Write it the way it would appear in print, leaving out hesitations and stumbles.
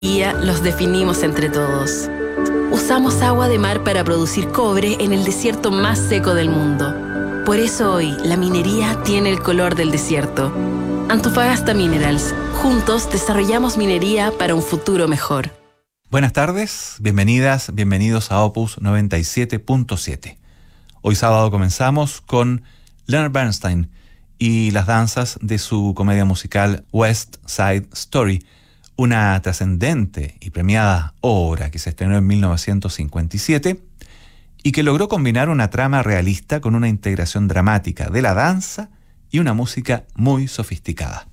Los definimos entre todos. Usamos agua de mar para producir cobre en el desierto más seco del mundo. Por eso hoy la minería tiene el color del desierto. Antofagasta Minerals. Juntos desarrollamos minería para un futuro mejor. Buenas tardes, bienvenidas, bienvenidos a Opus 97.7. Hoy sábado comenzamos con Leonard Bernstein y las danzas de su comedia musical West Side Story, una trascendente y premiada obra que se estrenó en 1957 y que logró combinar una trama realista con una integración dramática de la danza y una música muy sofisticada.